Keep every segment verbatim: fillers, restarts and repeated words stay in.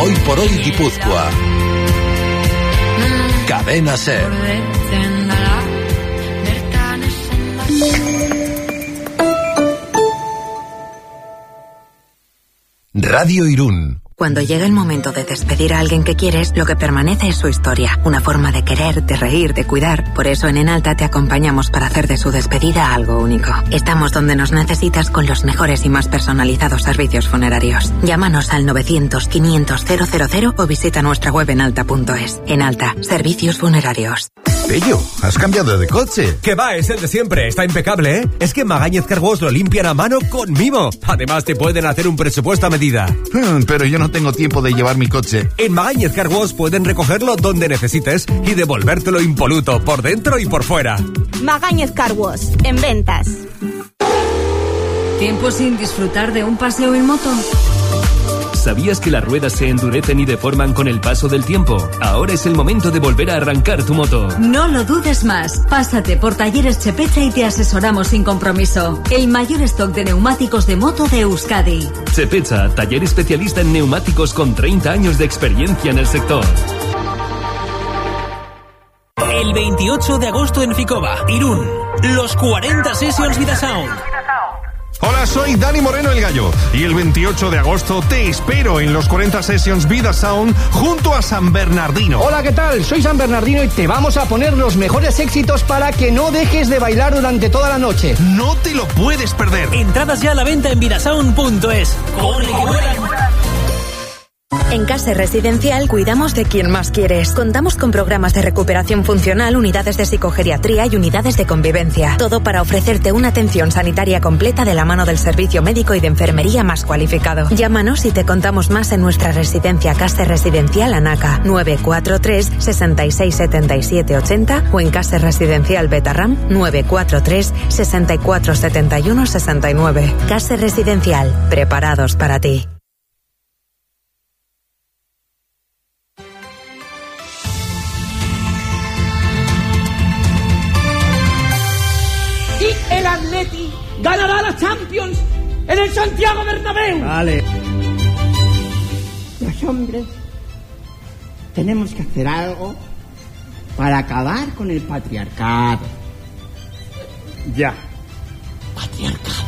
Hoy por hoy Guipúzcoa. Cadena Ser. Radio Irún. Cuando llega el momento de despedir a alguien que quieres, lo que permanece es su historia, una forma de querer, de reír, de cuidar. Por eso en Enalta te acompañamos para hacer de su despedida algo único. Estamos donde nos necesitas con los mejores y más personalizados servicios funerarios. Llámanos al novecientos quinientos cero cero cero o visita nuestra web enalta punto es. Enalta, servicios funerarios. Pello, has cambiado de coche. Que va, es el de siempre, está impecable, ¿eh? Es que en Magañez Car Wash lo limpian a mano con mimo. Además te pueden hacer un presupuesto a medida. Hmm, pero yo no tengo tiempo de llevar mi coche. En Magañez Car Wash pueden recogerlo donde necesites y devolvértelo impoluto, por dentro y por fuera. Magañez Car Wash, en ventas. ¿Tiempo sin disfrutar de un paseo en moto? ¿Sabías que las ruedas se endurecen y deforman con el paso del tiempo? Ahora es el momento de volver a arrancar tu moto. No lo dudes más. Pásate por Talleres Chepecha y te asesoramos sin compromiso. El mayor stock de neumáticos de moto de Euskadi. Chepecha, taller especialista en neumáticos con treinta años de experiencia en el sector. El veintiocho de agosto en Ficoba, Irún. Los cuarenta Sessions Vida Sound. Hola, soy Dani Moreno el Gallo y el veintiocho de agosto te espero en los cuarenta Sessions Vida Sound junto a San Bernardino. Hola, ¿qué tal? Soy San Bernardino y te vamos a poner los mejores éxitos para que no dejes de bailar durante toda la noche. No te lo puedes perder. Entradas ya a la venta en vidasound punto es. ¡Corre, que vuelan! En Case Residencial cuidamos de quien más quieres. Contamos con programas de recuperación funcional, unidades de psicogeriatría y unidades de convivencia. Todo para ofrecerte una atención sanitaria completa de la mano del servicio médico y de enfermería más cualificado. Llámanos y te contamos más en nuestra residencia Case Residencial Anaca, nueve cuatro tres, seis seis siete siete ocho cero o en Case Residencial Betarram, nueve cuatro tres, seis cuatro siete uno seis nueve. Case Residencial, preparados para ti. El Atleti ganará la Champions en el Santiago Bernabéu. Vale. Los hombres tenemos que hacer algo para acabar con el patriarcado. Ya. Patriarcado.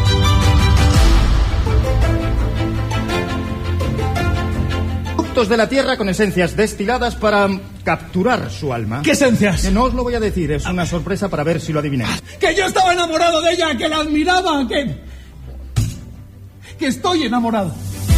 Productos de la tierra con esencias destiladas para capturar su alma. ¿Qué esencias? Que no os lo voy a decir, es una sorpresa para ver si lo adivináis. Que yo estaba enamorado de ella, que la admiraba, que... que estoy enamorado.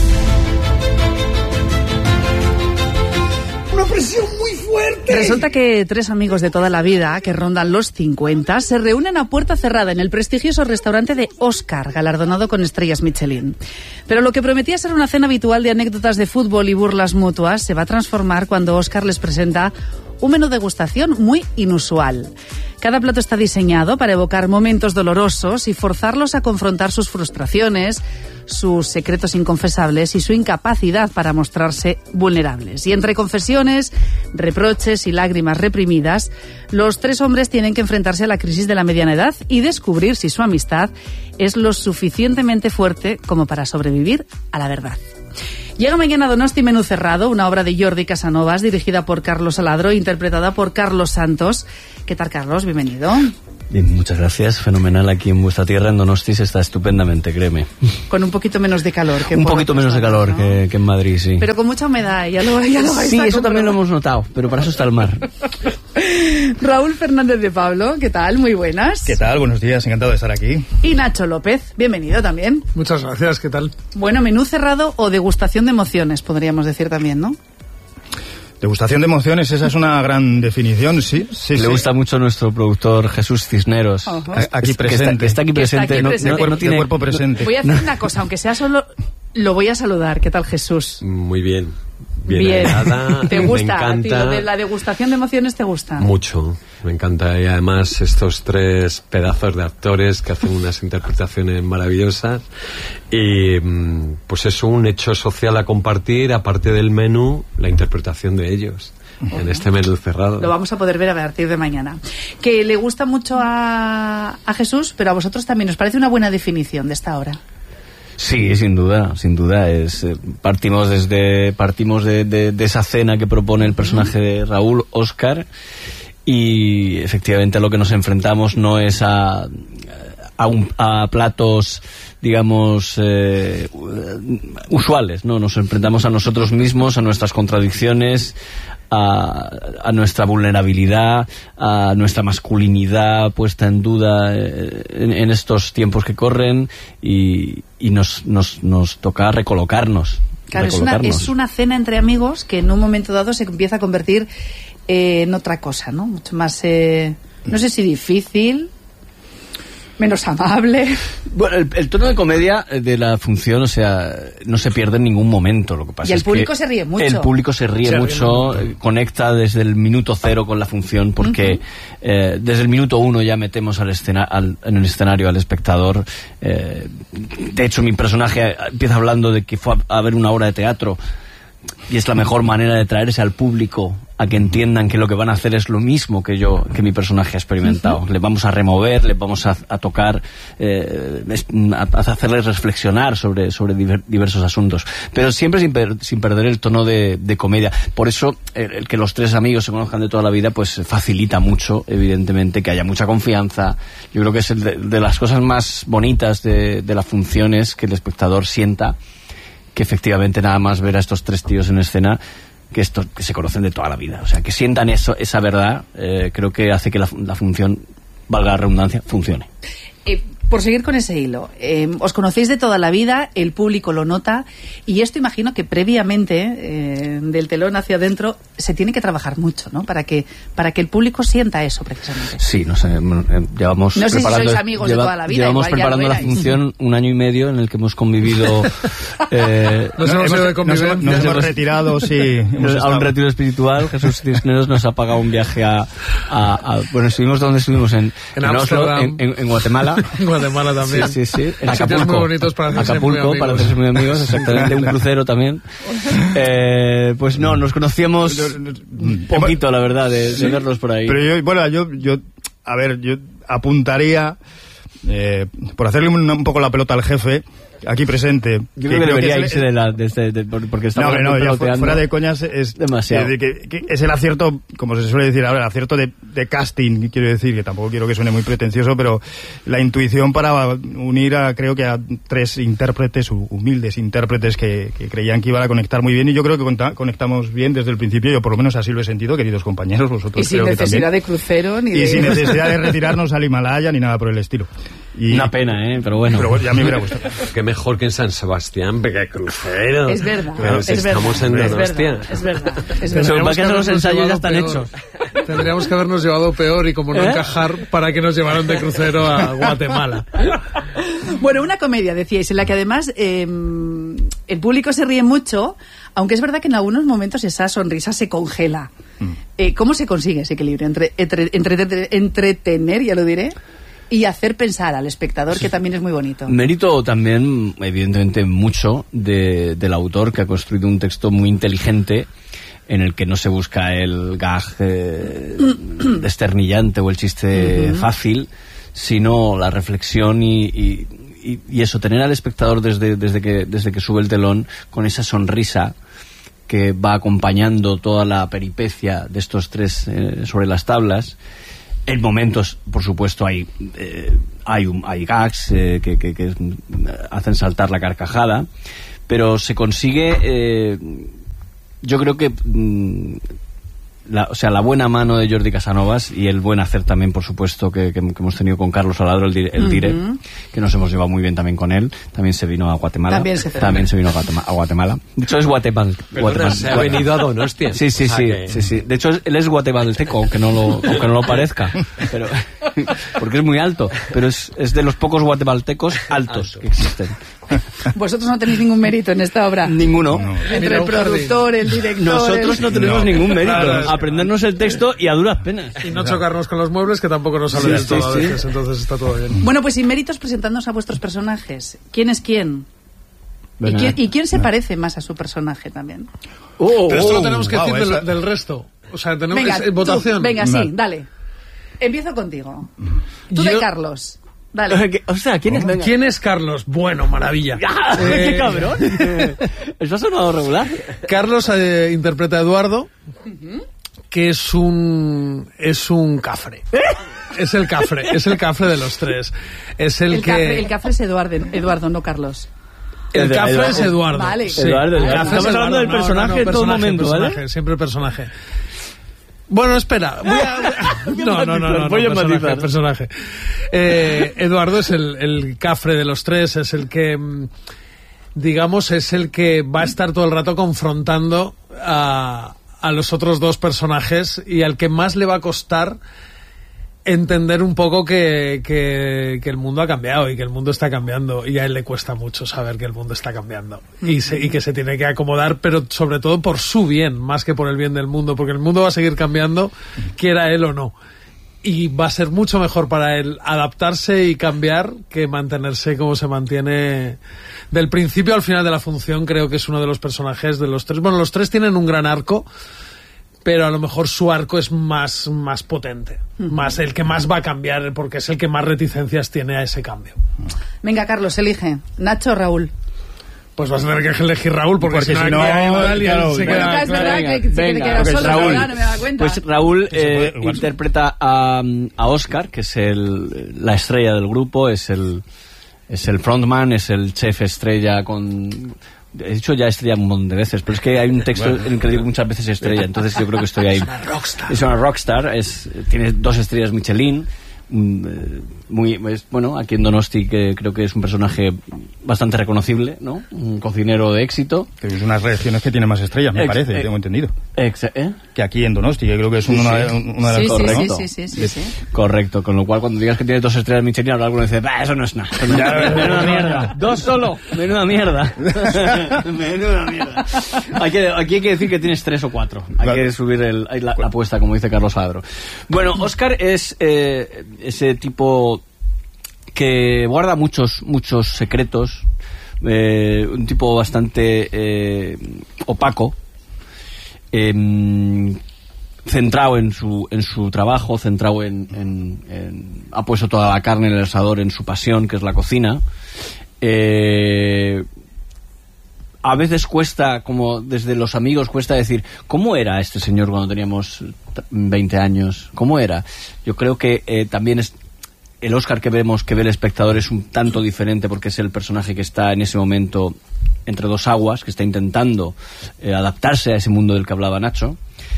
Una presión muy fuerte. Resulta que tres amigos de toda la vida, que rondan los cincuenta, se reúnen a puerta cerrada en el prestigioso restaurante de Oscar, galardonado con estrellas Michelin. Pero lo que prometía ser una cena habitual de anécdotas de fútbol y burlas mutuas se va a transformar cuando Oscar les presenta un menú de degustación muy inusual. Cada plato está diseñado para evocar momentos dolorosos y forzarlos a confrontar sus frustraciones, sus secretos inconfesables y su incapacidad para mostrarse vulnerables. Y entre confesiones, reproches y lágrimas reprimidas, los tres hombres tienen que enfrentarse a la crisis de la mediana edad y descubrir si su amistad es lo suficientemente fuerte como para sobrevivir a la verdad. Llega mañana a Donosti Menú Cerrado, una obra de Jordi Casanovas, dirigida por Carlos Aladro, interpretada por Carlos Santos. ¿Qué tal, Carlos? Bienvenido. Bien, muchas gracias. Fenomenal aquí en vuestra tierra, en Donosti, se está estupendamente, créeme. Con un poquito menos de calor. Que un poquito menos de calor, ¿no? que, que en Madrid, sí. Pero con mucha humedad, ya lo, ya lo vais Sí, a eso comprobar. también lo hemos notado, pero para eso está el mar. Raúl Fernández de Pablo, ¿qué tal? Muy buenas. ¿Qué tal? Buenos días, encantado de estar aquí. Y Nacho López, bienvenido también. Muchas gracias, ¿qué tal? Bueno, menú cerrado o degustación de emociones, podríamos decir también, ¿no? Degustación de emociones, esa es una gran definición, sí. sí Le sí. gusta mucho nuestro productor Jesús Cisneros. Uh-huh. Aquí que presente. Está, que está aquí presente. Está aquí no, presente. No, no tiene de cuerpo presente. Voy a hacer una cosa, aunque sea solo... Lo voy a saludar. ¿Qué tal, Jesús? Muy bien. Bien. Bien. Hallada, ¿Te gusta? Me encanta. ¿A ti lo de la degustación de emociones te gusta? Mucho. Me encanta. Y además estos tres pedazos de actores que hacen unas interpretaciones maravillosas. Y pues es un hecho social a compartir, aparte del menú, la interpretación de ellos. Uh-huh. En este menú cerrado. Lo vamos a poder ver a partir de mañana. Que le gusta mucho a, a Jesús, pero a vosotros también. ¿Os parece una buena definición de esta obra? Sí, sin duda, sin duda. Es, eh, partimos desde partimos de, de, de esa cena que propone el personaje de Raúl, Óscar, y efectivamente a lo que nos enfrentamos no es a, a, un, a platos, digamos, eh, usuales, ¿no? Nos enfrentamos a nosotros mismos, a nuestras contradicciones, A, a nuestra vulnerabilidad, a nuestra masculinidad puesta en duda en, en estos tiempos que corren, y, y nos, nos, nos toca recolocarnos. Claro, recolocarnos. Es, una, es una cena entre amigos que en un momento dado se empieza a convertir eh, en otra cosa, ¿no? Mucho más, eh, no sé si difícil, menos amable. Bueno, el, el tono de comedia de la función, o sea, no se pierde en ningún momento. Lo que pasa y el es público que se ríe mucho. El público se ríe se mucho, ríe conecta desde el minuto cero con la función, porque uh-huh. eh, desde el minuto uno ya metemos al escena, al, en el escenario al espectador. Eh, de hecho, mi personaje empieza hablando de que fue a, a ver una obra de teatro, y es la mejor manera de traerse al público a que entiendan que lo que van a hacer es lo mismo que yo, que mi personaje ha experimentado. Uh-huh. Le vamos a remover, le vamos a, a tocar, eh, a, a hacerles reflexionar sobre, sobre diver, diversos asuntos, pero siempre sin, per, sin perder el tono de, de comedia. Por eso el, el que los tres amigos se conozcan de toda la vida pues facilita mucho, evidentemente, que haya mucha confianza. Yo creo que es el de, de las cosas más bonitas de, de la función, es que el espectador sienta que efectivamente nada más ver a estos tres tíos en escena, que estos que se conocen de toda la vida, o sea, que sientan eso, esa verdad, eh, creo que hace que la, la función, valga la redundancia, funcione. Eh, por seguir con ese hilo, eh, os conocéis de toda la vida, el público lo nota, y esto imagino que previamente, eh, del telón hacia adentro, se tiene que trabajar mucho, ¿no? Para que para que el público sienta eso, precisamente. Sí, no sé, eh, llevamos no sé preparando, si sois amigos lleva, de toda la vida. Llevamos preparando la función un año y medio en el que hemos convivido. eh, nos, hemos, hemos, de nos, hemos, nos hemos retirado, sí. Hemos a un retiro espiritual. Jesús Cisneros nos ha pagado un viaje a... a, a bueno, estuvimos donde estuvimos, en, en, en Oslo, en, en, en Guatemala. En Guatemala también. Sí, sí, sí. En Acapulco. Muy bonitos para hacerse Acapulco, muy amigos. para hacerse muy amigos, exactamente. Un crucero también. Eh, pues no, nos conocíamos un poquito, la verdad, de, de verlos por ahí. Pero yo, bueno, yo, yo, a ver, yo apuntaría, eh, por hacerle un, un poco la pelota al jefe, aquí presente. Yo creo que debería que irse de la... De este, de, porque estamos no, no, ya fuera de coñas es... Demasiado. Es, que, que es el acierto, como se suele decir ahora, el acierto de, de casting, quiero decir, que tampoco quiero que suene muy pretencioso, pero la intuición para unir a, creo que a tres intérpretes, humildes intérpretes que, que creían que iban a conectar muy bien, y yo creo que conta, conectamos bien desde el principio, yo por lo menos así lo he sentido, queridos compañeros, vosotros y sin creo necesidad que de crucero, ni y de... sin necesidad de retirarnos al Himalaya, ni nada por el estilo. Y... Una pena, ¿eh? Pero bueno. Pero ya me hubiera gustado. Qué mejor que en San Sebastián, que crucero. Es verdad. Pero es si verdad, estamos en es Donostia. verdad, es verdad. Es verdad. Tendríamos que los ensayos ya están peor. hechos. Tendríamos que habernos llevado peor y como no ¿Eh? encajar, para que nos llevaron de crucero a Guatemala. Bueno, una comedia, decíais, en la que además eh, el público se ríe mucho, aunque es verdad que en algunos momentos esa sonrisa se congela. Mm. Eh, ¿Cómo se consigue ese equilibrio entre, entre, entre, entre entretener, ya lo diré, y hacer pensar al espectador, sí, que también es muy bonito? Mérito también, evidentemente, mucho de, del autor, que ha construido un texto muy inteligente en el que no se busca el gag eh, desternillante o el chiste uh-huh. fácil, sino la reflexión y, y, y, y eso, tener al espectador desde, desde, que, desde que sube el telón con esa sonrisa que va acompañando toda la peripecia de estos tres eh, sobre las tablas. En momentos, por supuesto, hay eh, hay, un, hay gags eh, que, que, que hacen saltar la carcajada, pero se consigue, eh, yo creo que mmm, la, o sea, la buena mano de Jordi Casanovas y el buen hacer también, por supuesto, que, que, que hemos tenido con Carlos Aladro, el, el uh-huh. Dire, que nos hemos llevado muy bien también con él. También se vino a Guatemala. También se, también se vino a Guatemala. A Guatemala. De hecho, es Guatemala. Guatemala. Se ha venido a Donostia. Sí, sí, sí, que... sí, sí. De hecho, él es guatemalteco, aunque no lo, aunque no lo parezca. Pero, porque es muy alto. Pero es, es de los pocos guatemaltecos altos Alto. que existen. Vosotros no tenéis ningún mérito en esta obra. Ninguno. No. Entre el productor, el director... Nosotros el... no tenemos no. ningún mérito. Claro, aprendernos el texto y a duras penas. Y no chocarnos con los muebles, que tampoco nos sale sí, de todo sí, a veces, sí. Entonces está todo bien. Bueno, pues sin méritos, presentándonos a vuestros personajes. ¿Quién es quién? ¿Y quién, ¿Y quién se parece más a su personaje también? Oh, Pero esto lo tenemos que wow, decir esa... del, del resto. O sea, tenemos venga, es, votación. Tú, venga, sí, dale. Empiezo contigo. Tú Yo... de Carlos. Dale. O sea, ¿quién es? Venga. ¿Quién es Carlos? Bueno, maravilla. ¡Qué cabrón! Eso ha sonado regular. Carlos eh, interpreta a Eduardo, que es un es un cafre. Es el cafre, es el cafre de los tres. Es el, el que cafre, el cafre es Eduardo, Eduardo, no Carlos. El cafre Eduardo. es Eduardo. Vale. Sí. Eduardo, Eduardo. El cafre Estamos es hablando Eduardo. del personaje No, no, no, en todo personaje, momento, ¿vale? personaje, siempre el personaje. Bueno, espera. Voy a... No, no, no, no, Voy a no personaje, matizar. personaje. Eh, Eduardo es el, el cafre de los tres, es el que, digamos, es el que va a estar todo el rato confrontando a, a los otros dos personajes y al que más le va a costar entender un poco que, que, que el mundo ha cambiado y que el mundo está cambiando, y a él le cuesta mucho saber que el mundo está cambiando y, se, y que se tiene que acomodar, pero sobre todo por su bien, más que por el bien del mundo, porque el mundo va a seguir cambiando, quiera él o no, y va a ser mucho mejor para él adaptarse y cambiar que mantenerse como se mantiene del principio al final de la función. Creo que es uno de los personajes de los tres. Bueno, los tres tienen un gran arco, pero a lo mejor su arco es más, más potente, uh-huh. más el que más va a cambiar, porque es el que más reticencias tiene a ese cambio. Venga, Carlos, elige. ¿Nacho o Raúl? Pues vas a tener que elegir Raúl, porque, porque si no, si no claro, claro, se bueno, queda, es verdad venga, que se venga, queda pues solo, Raúl, no me da cuenta. Pues Raúl eh, puede, interpreta a, a Oscar, que es el, la estrella del grupo, es el, es el frontman, es el chef estrella con... He dicho ya estrella un montón de veces, pero es que hay un texto en el que digo muchas veces estrella, entonces yo creo que estoy ahí. Es una rockstar. Es una rockstar, es, tiene dos estrellas Michelin, muy, es, bueno, aquí en Donosti, que creo que es un personaje bastante reconocible, ¿no? Un cocinero de éxito. Que es unas regiones que tiene más estrellas, me Ex, parece, eh, tengo entendido. Ex, ¿eh? Que aquí en Donosti, que creo que es sí, una, sí. una de las... Sí, correcto. sí, sí, sí, sí, sí. Correcto, con lo cual cuando digas que tiene dos estrellas Michelin, habrá alguno que dice, bah, eso no es nada. Menuda mierda. Dos solo. Menuda mierda. Menuda mierda. Hay que, aquí hay que decir que tienes tres o cuatro. Hay claro. que subir el, la, la apuesta, como dice Carlos Adro. Bueno, Oscar es eh, ese tipo que guarda muchos muchos secretos, eh, un tipo bastante eh, opaco, eh, centrado en su en su trabajo, centrado en, en, en ha puesto toda la carne en el asador en su pasión, que es la cocina. Eh, a veces cuesta, como desde los amigos cuesta decir, ¿cómo era este señor cuando teníamos veinte años? ¿Cómo era? Yo creo que eh, también es el Oscar que vemos, que ve el espectador, es un tanto diferente, porque es el personaje que está en ese momento entre dos aguas, que está intentando eh, adaptarse a ese mundo del que hablaba Nacho,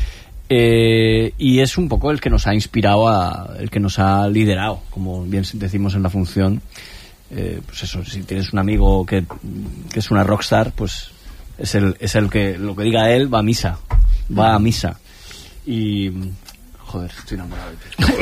eh, y es un poco el que nos ha inspirado, a, el que nos ha liderado, como bien decimos en la función. Eh, pues eso, si tienes un amigo que, que es una rockstar, pues es el, es el que lo que diga él va a misa, va a misa. Y... Joder, estoy enamorado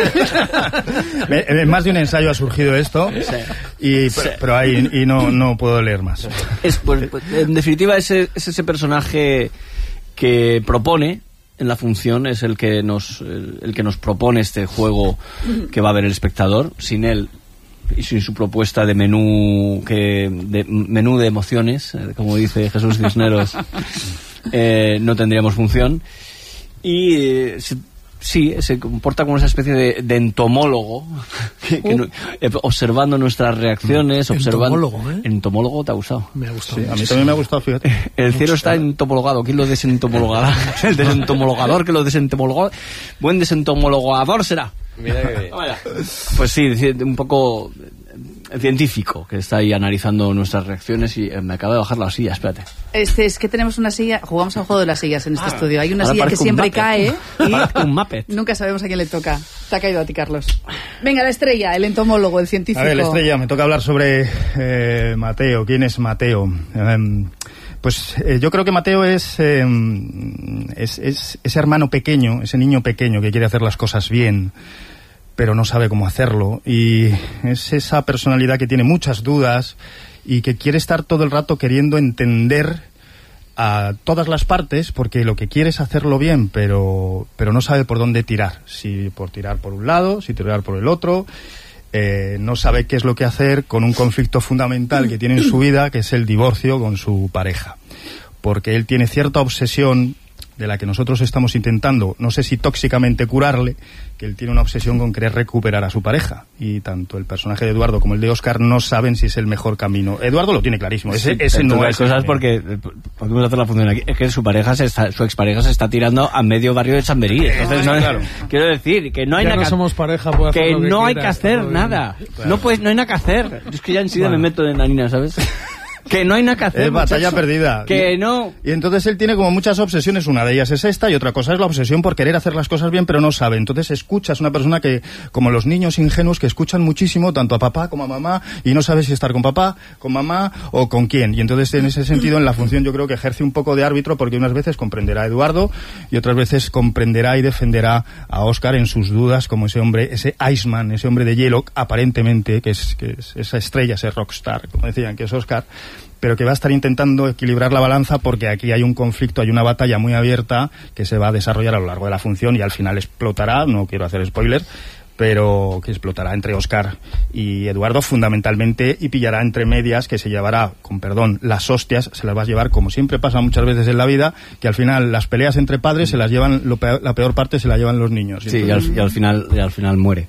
de ti. En más de un ensayo ha surgido esto, sí. y, sí. pero ahí y no, no puedo leer más. Es, pues, en definitiva, ese, es ese personaje que propone en la función, es el que nos el, el que nos propone este juego que va a ver el espectador. Sin él y sin su propuesta de menú que de menú de emociones, como dice Jesús Cisneros, eh, no tendríamos función. Y eh, sí, se comporta como esa especie de, de entomólogo, que, que uh. no, eh, observando nuestras reacciones, observando... Entomólogo, ¿eh? Entomólogo, ¿te ha gustado? Me ha gustado. Sí, a mí también me ha gustado, fíjate. El cielo está entomologado. ¿Quién lo desentomologará? El desentomologador que lo desentomologó. Buen desentomologador será. Mira que bien. Pues sí, un poco científico, que está ahí analizando nuestras reacciones, y me acaba de bajar la silla, espérate. Este, es que tenemos una silla, jugamos al juego de las sillas en este ah, estudio. Hay una silla que siempre cae y un Muppet. Nunca sabemos a quién le toca. Te ha caído a ti, Carlos. Venga, la estrella, el entomólogo, el científico. A ver, la estrella, me toca hablar sobre eh, Mateo. ¿Quién es Mateo? Eh, pues eh, yo creo que Mateo es, eh, es, es ese hermano pequeño, ese niño pequeño que quiere hacer las cosas bien, pero no sabe cómo hacerlo, y es esa personalidad que tiene muchas dudas y que quiere estar todo el rato queriendo entender a todas las partes, porque lo que quiere es hacerlo bien, pero, pero no sabe por dónde tirar, si por tirar por un lado, si tirar por el otro, eh, no sabe qué es lo que hacer con un conflicto fundamental que tiene en su vida, que es el divorcio con su pareja, porque él tiene cierta obsesión de la que nosotros estamos intentando, no sé si tóxicamente curarle, que él tiene una obsesión con querer recuperar a su pareja. Y tanto el personaje de Eduardo como el de Óscar no saben si es el mejor camino. Eduardo lo tiene clarísimo, ese, Sí, ese no es cosas porque podemos hacer la función aquí. Es que su pareja se está, su expareja se está tirando a medio barrio de Chamberí. Entonces, no, claro. Quiero decir que no hay ya nada no que, somos pareja, puede hacer que lo que no hay quiera, que hacer nada. Claro. No pues no hay nada que hacer. Es que ya enseguida bueno. me meto en la harina, ¿sabes? Que no hay nada que hacer. Es batalla perdida. Que no. Y entonces él tiene como muchas obsesiones. Una de ellas es esta y otra cosa es la obsesión por querer hacer las cosas bien, pero no sabe. Entonces escucha, es una persona que, como los niños ingenuos que escuchan muchísimo, tanto a papá como a mamá, y no sabe si estar con papá, con mamá o con quién. Y entonces en ese sentido, en la función yo creo que ejerce un poco de árbitro, porque unas veces comprenderá a Eduardo y otras veces comprenderá y defenderá a Óscar en sus dudas, como ese hombre, ese Iceman, ese hombre de hielo, aparentemente, que es, que es esa estrella, ese rockstar, como decían, que es Óscar, pero que va a estar intentando equilibrar la balanza, porque aquí hay un conflicto, hay una batalla muy abierta que se va a desarrollar a lo largo de la función y al final explotará, no quiero hacer spoiler, pero que explotará entre Óscar y Eduardo fundamentalmente, y pillará entre medias, que se llevará, con perdón, las hostias, se las va a llevar, como siempre pasa muchas veces en la vida, que al final las peleas entre padres se las llevan, lo peor, la peor parte se la llevan los niños. Sí, y, al, y al final y al final muere.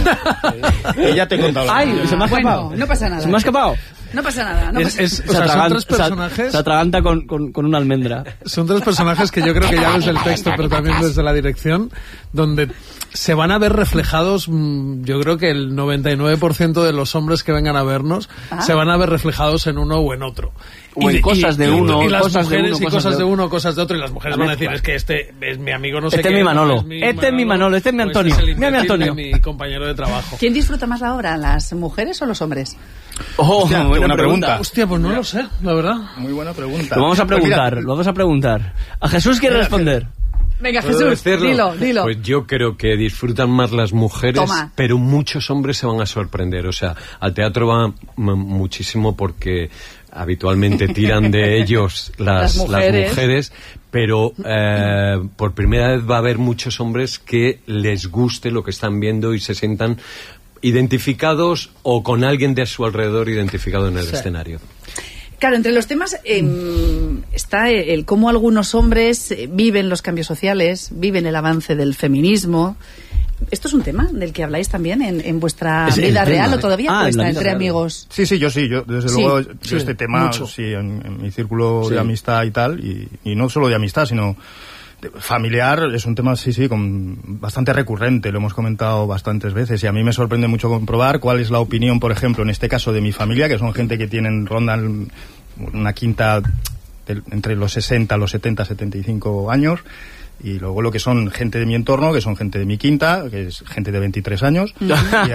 Y ya te he contado. ¡Ay! Se me ha escapado. Bueno, no pasa nada. Se me ha escapado. No pasa nada. No es, pasa... Es, o sea, son tres personajes. Se atraganta con, con, con una almendra. Son tres personajes que yo creo que ya desde el texto, pero también desde la dirección, donde se van a ver reflejados, yo creo que el noventa y nueve por ciento de los hombres que vengan a vernos ah. se van a ver reflejados en uno o en otro. O en y, cosas y, de uno, y las cosas mujeres de uno, y cosas, cosas de... de uno, cosas de otro, y las mujeres van a decir, es que este es mi amigo, no sé este qué. Es mi Manolo. Es mi este Manolo, es mi Manolo, este es mi Antonio. Pues es Mira mi Antonio. Mi compañero de trabajo. ¿Quién disfruta más la obra, las mujeres o los hombres? Oh, Hostia, buena, buena pregunta. pregunta. Hostia, pues no lo sé, la verdad. Muy buena pregunta. Lo vamos a preguntar, pues lo vamos a preguntar. A Jesús quiere responder. Venga, Jesús, dilo, dilo. Pues yo creo que disfrutan más las mujeres, Toma. pero muchos hombres se van a sorprender. O sea, al teatro va m- muchísimo porque habitualmente tiran de ellos las, las, mujeres. las mujeres, pero eh, por primera vez va a haber muchos hombres que les guste lo que están viendo y se sientan identificados o con alguien de su alrededor identificado en el sí. escenario. Claro, entre los temas eh, está el cómo algunos hombres viven los cambios sociales, viven el avance del feminismo. ¿Esto es un tema del que habláis también en, en vuestra es vida real o todavía ah, cuesta entre real. amigos? Sí, sí, yo sí, yo desde sí, luego yo sí, este tema mucho. sí en, en mi círculo sí. de amistad y tal, y, y no solo de amistad, sino familiar, es un tema sí, sí, con, bastante recurrente, lo hemos comentado bastantes veces, y a mí me sorprende mucho comprobar cuál es la opinión, por ejemplo, en este caso de mi familia, que son gente que tienen, rondan una quinta de, entre los sesenta, los setenta, setenta y cinco años, y luego lo que son gente de mi entorno, que son gente de mi quinta, que es gente de veintitrés años, y,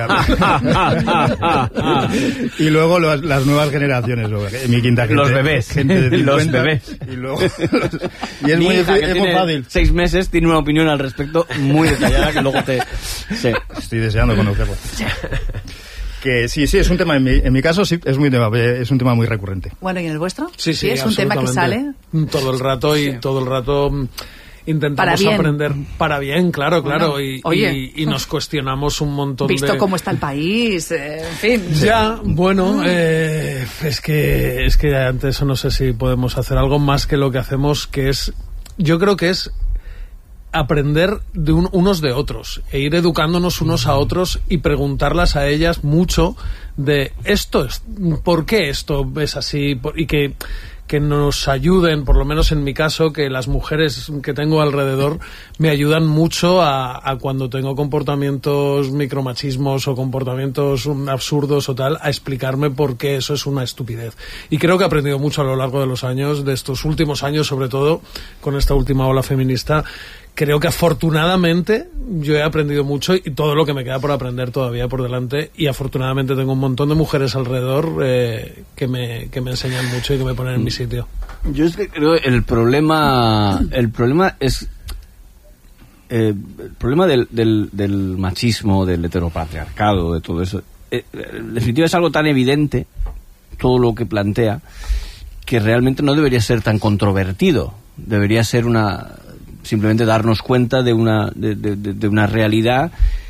a... y luego las, las nuevas generaciones, en mi quinta gente, los bebés, gente de los bebés, y luego los... y es mi muy, hija, es muy fácil. Seis meses tiene una opinión al respecto muy detallada que luego te, sí. Estoy deseando conocerlo. Que sí, sí, es un tema, en mi, en mi caso sí, es, muy tema, es un tema muy recurrente. Bueno, ¿y en el vuestro? Sí, sí, ¿Sí es un tema que sale? Todo el rato y sí. todo el rato intentamos para aprender para bien, claro, claro, bueno, y, oye, y, y nos cuestionamos un montón visto de... Visto cómo está el país, eh, en fin. Ya, bueno, eh, es que es que ante eso no sé si podemos hacer algo más que lo que hacemos, que es, yo creo que es aprender de un, unos de otros e ir educándonos unos a otros y preguntarlas a ellas mucho de esto es, ¿por qué esto es así? Y que que nos ayuden, por lo menos en mi caso, que las mujeres que tengo alrededor me ayudan mucho a, a cuando tengo comportamientos micromachismos o comportamientos absurdos o tal, a explicarme por qué eso es una estupidez. Y creo que he aprendido mucho a lo largo de los años, de estos últimos años, sobre todo con esta última ola feminista. Creo que afortunadamente yo he aprendido mucho y todo lo que me queda por aprender todavía por delante, y afortunadamente tengo un montón de mujeres alrededor eh, que me que me enseñan mucho y que me ponen en mi sitio. Yo es que creo el problema el problema es eh, el problema del, del, del machismo, del heteropatriarcado, de todo eso. Eh, en definitiva es algo tan evidente todo lo que plantea que realmente no debería ser tan controvertido. Debería ser una simplemente darnos cuenta de una de, de, de una realidad